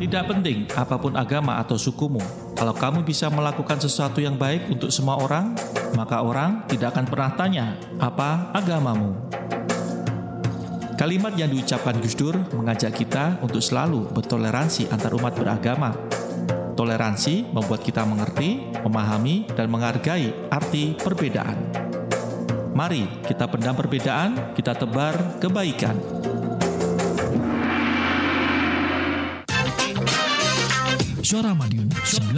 Tidak penting apapun agama atau sukumu, kalau kamu bisa melakukan sesuatu yang baik untuk semua orang, maka orang tidak akan pernah tanya, apa agamamu? Kalimat yang diucapkan Gus Dur mengajak kita untuk selalu bertoleransi antar umat beragama. Toleransi membuat kita mengerti, memahami, dan menghargai arti perbedaan. Mari kita pendam perbedaan, kita tebar kebaikan. Suara Madiun